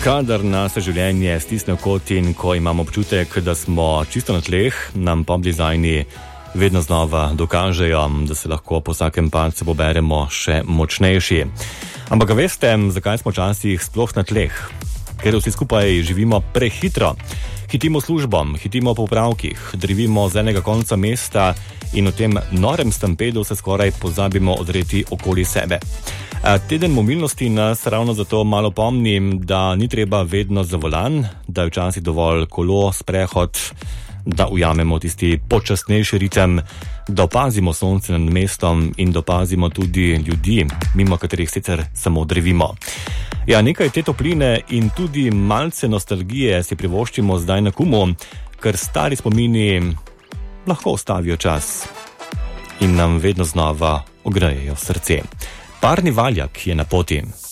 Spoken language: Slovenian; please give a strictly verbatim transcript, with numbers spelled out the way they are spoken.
Kadar nas življenje stisne v kot in ko imamo občutek, da smo čisto na tleh, nam pop dizajni vedno znova dokažejo, da se lahko po vsakem padcu poberemo še močnejši. Ampak veste, zakaj smo včasih sploh na tleh? Ker vsi skupaj živimo prehitro. Hitimo službom, hitimo po popravkih, drivimo z enega konca mesta in v tem norem stampedu se skoraj pozabimo ozreti okoli sebe. Teden mobilnosti nas ravno zato malo pomni, da ni treba vedno za volan, da je včasih dovolj kolo, sprehod, da ujamemo tisti počasnejši ritem, da opazimo sonce nad mestom in da opazimo tudi ljudi, mimo katerih sicer samo drevimo. Ja, nekaj te topline in tudi malce nostalgije si privoščimo zdaj na Kumu, ker stari spomini lahko ostavijo čas in nam vedno znova ogrejejo srce. Parni valjak je na poti.